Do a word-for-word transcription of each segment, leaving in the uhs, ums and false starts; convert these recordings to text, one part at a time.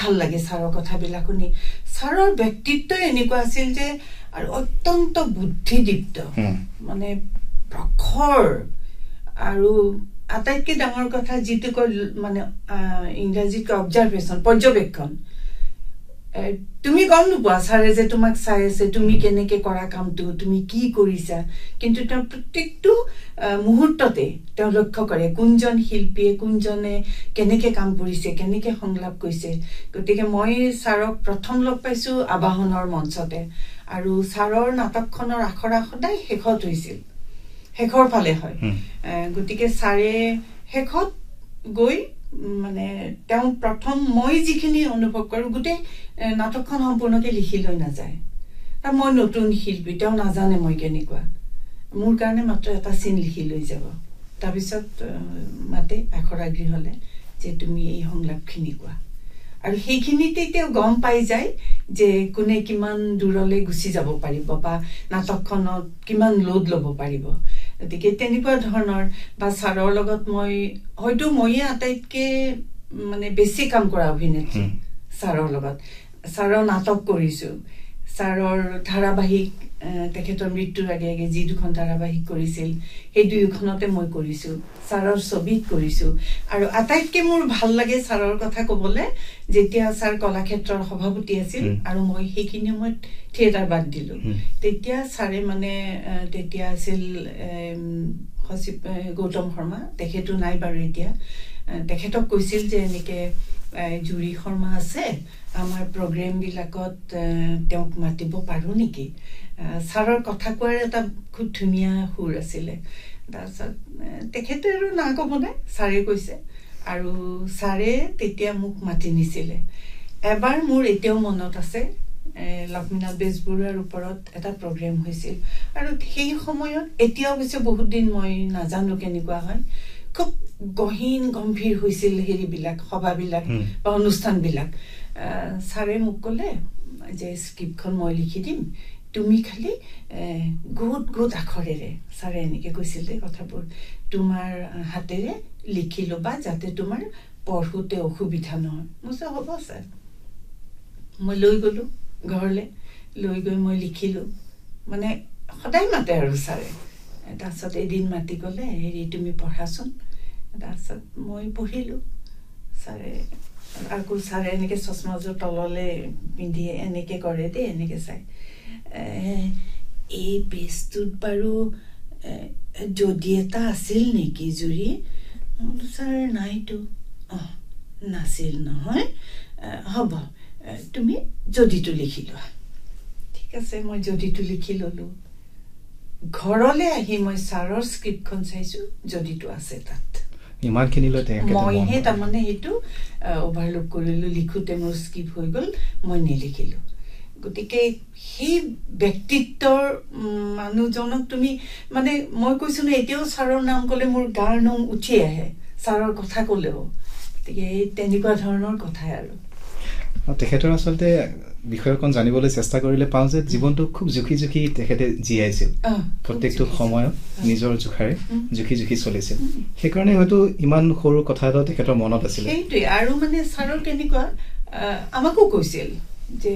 ভাল লাগে ছাৰৰ কথাবিলাক শুনি ছাৰৰ ব্যক্তিত্ব এনেকুৱা আছিল যে আৰু অত্যন্ত বুদ্ধিদীপ্ত মানে প্ৰখৰ আৰু আটাইতকৈ ডাঙৰ কথা যিটো কয় মানে ইংৰাজীত অবজাৰভেশ্যন পৰ্যবেক্ষণ তুমি গম নোপোৱা ছাৰে যে তোমাক চাই আছে তুমি কেনেকে কৰা কামটো তুমি কি কৰিছা কিন্তু তেওঁ প্ৰত্যেকটো মুহূৰ্ততে তেওঁ লক্ষ্য কৰে কোনজন শিল্পীয়ে কোনজনে কেনেকে কাম কৰিছে কেনেকে সংলাপ কৰিছে গতিকে মই ছাৰক প্ৰথম লগ পাইছো আবাহনৰ মঞ্চতে আৰু ছাৰৰ নাটকখনৰ আখৰা সদায় শেষত হৈছিল শেষৰ ফালে হয় গতিকে ছাৰে শেষত গৈ মানে তেওঁ প্ৰথম মই যিখিনি অনুভৱ কৰো গোটেই নাটকখন সম্পূৰ্ণকে লিখি লৈ নাযায় আৰু মই নতুন শিল্পী তেওঁ নাজানে মই কেনেকুৱা মোৰ কাৰণে মাত্ৰ এটা চিন লিখি লৈ যাব তাৰপিছত মাতে আখৰা গৃহলে যে তুমি এই সংলাপখিনি কোৱা আৰু সেইখিনিতে তেওঁ গম পাই যায় যে কোনে কিমান দূৰলৈ গুচি যাব পাৰিব বা নাটকখনত কিমান লোড ল'ব পাৰিব গতিকে তেনেকুৱা ধৰণৰ বা ছাৰৰ লগত মই হয়তো মইয়ে আটাইতকৈ মানে বেছি কাম কৰা অভিনেত্ৰী ছাৰৰ লগত ছাৰৰ নাটক কৰিছো ছাৰৰ ধাৰাবাহিক তেখেতৰ মৃত্যুৰ আগে আগে যি দুখন ধাৰাবাহিক কৰিছিল সেই দুয়োখনতে মই কৰিছো ছাৰৰ ছবিত কৰিছো আৰু আটাইতকৈ মোৰ ভাল লাগে ছাৰৰ কথা ক'বলে যেতিয়া ছাৰ কলাক্ষেত্ৰৰ সভাপতি আছিল আৰু মই সেইখিনি সময়ত থিয়েটাৰ বাদ দিলো তেতিয়া ছাৰে মানে তেতিয়া আছিল সচিব গৌতম শৰ্মা তেখেতো নাই বাৰু এতিয়া তেখেতক কৈছিল যে এনেকে জুৰি শৰ্মা আছে আমাৰ প্ৰগ্ৰেমবিলাকত তেওঁক মাতিব পাৰো নেকি ছাৰৰ কথা কোৱাৰ এটা খুব ধুনীয়া সুৰ আছিলে তাৰপিছত তেখেতে আৰু না ক'ব নাই ছাৰে কৈছে আৰু ছাৰে তেতিয়া মোক মাতি নিছিলে এবাৰ মোৰ এতিয়াও মনত আছে লক্ষ্মীনাথ বেজবৰুৱাৰ ওপৰত এটা প্ৰগ্ৰেম হৈছিল আৰু সেই সময়ত এতিয়া অৱশ্যে বহুত দিন মই নাজানো কেনেকুৱা হয় খুব গহীন গম্ভীৰ হৈছিল হেৰিবিলাক সভাবিলাক বা অনুষ্ঠানবিলাক ছাৰে মোক ক'লে যে স্ক্ৰিপ্টখন মই লিখি দিম তুমি খালি গোট গোট আখৰেৰে ছাৰে এনেকৈ কৈছিল যে কথাবোৰ তোমাৰ হাতেৰে লিখি ল'বা যাতে তোমাৰ পঢ়োতে অসুবিধা নহয় মই কৈছোঁ হ'ব ছাৰ মই লৈ গ'লো ঘৰলৈ লৈ গৈ মই লিখিলোঁ মানে সদায় মাতে আৰু ছাৰে তাৰপিছত এদিন মাতি ক'লে হেৰি তুমি পঢ়াচোন তাৰপিছত মই পঢ়িলোঁ ছাৰে আকৌ ছাৰে এনেকৈ চশমাযোৰ তললৈ পিন্ধি এনেকৈ কৰে দেই এনেকৈ চাই এই পেজটোত বাৰু যদি এটা আছিল নেকি জুৰি মই বোলো ছাৰ নাইতো অঁ নাছিল নহয় হ'ব তুমি যদিটো লিখি লোৱা ঠিক আছে মই যদিটো লিখি ল'লোঁ ঘৰলৈ আহি মই ছাৰৰ স্ক্ৰিপ্টখন চাইছোঁ যদিটো আছে তাত ইমানখিনি লৈ মইহে তাৰমানে সেইটো অভাৰলুক কৰিলোঁ লিখোঁতে মোৰ স্ক্ৰিপ্ট হৈ গ'ল মই নিলিখিলোঁ গতিকে সেই ব্যক্তিত্বৰ মানুহজনক তুমি মানে মই কৈছোঁ ন এতিয়াও ছাৰৰ নাম ক'লে মোৰ গাৰ নোম উঠি আহে ছাৰৰ কথা ক'লেও গতিকে এই তেনেকুৱা ধৰণৰ কথাই আৰু তেখেতৰ আচলতে বিষয়কণ জানিবলৈ চেষ্টা কৰিলে পাওঁ যে জীৱনটো খুব জুখি জুখি তেখেতে জীয়াইছিল প্ৰত্যেকটো সময়ত নিজৰ জোখাৰে জুখি জুখি চলিছিল সেইকাৰণে হয়তো ইমান সৰু কথা এটা তেখেতৰ মনত আছিলে সেইটোৱে আৰু মানে ছাৰৰ কেনেকুৱা আমাকো কৈছিল যে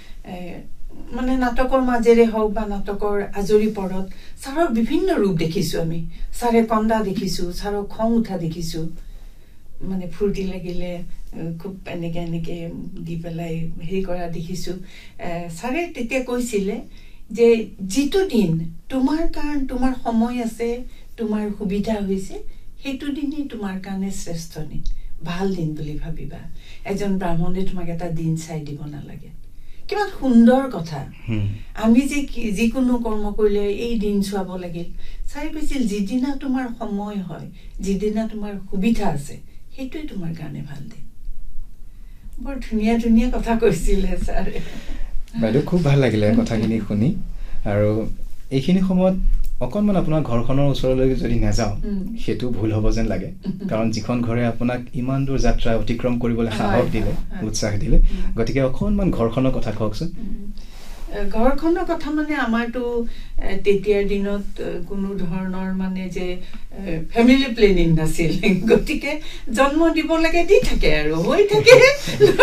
মানে নাটকৰ মাজেৰে হওক বা নাটকৰ আজৰি পৰত ছাৰৰ বিভিন্ন ৰূপ দেখিছোঁ আমি ছাৰে কন্দা দেখিছোঁ ছাৰক খং উঠা দেখিছোঁ মানে ফূৰ্তি লাগিলে খুব এনেকৈ এনেকৈ দি পেলাই হেৰি কৰা দেখিছোঁ ছাৰে তেতিয়া কৈছিলে যে যিটো দিন তোমাৰ কাৰণ তোমাৰ সময় আছে তোমাৰ সুবিধা হৈছে সেইটো দিনেই তোমাৰ কাৰণে শ্ৰেষ্ঠ দিন ভাল দিন বুলি ভাবিবা এজন ব্ৰাহ্মণে তোমাক এটা দিন চাই দিব নালাগে কিমান সুন্দৰ কথা আমি যে যিকোনো কৰ্ম কৰিলে এই দিন চোৱাব লাগিল ছাৰে কৈছিল যিদিনা তোমাৰ সময় হয় যিদিনা তোমাৰ সুবিধা আছে সেইটোৱে তোমাৰ কাৰণে ভাল দিন বৰ ধুনীয়া ধুনীয়া কথা কৈছিলে ছাৰে বাইদেউ খুব ভাল লাগিলে কথাখিনি শুনি আৰু এইখিনি সময়ত অকণমান আপোনাৰ ঘৰখনৰ ওচৰলৈ যদি নাযাওঁ সেইটো ভুল হ'ব যেন লাগে কাৰণ যিখন ঘৰে আপোনাক ইমান দূৰ যাত্ৰা অতিক্ৰম কৰিবলৈ সাহস দিলে উৎসাহ দিলে গতিকে অকণমান ঘৰখনৰ কথা কওকচোন ঘৰখনৰ কথা মানে আমাৰতো তেতিয়াৰ দিনত কোনো ধৰণৰ মানে যে ফেমিলি প্লেনিং নাছিল গতিকে জন্ম দিব লাগে দি থাকে আৰু হৈ থাকে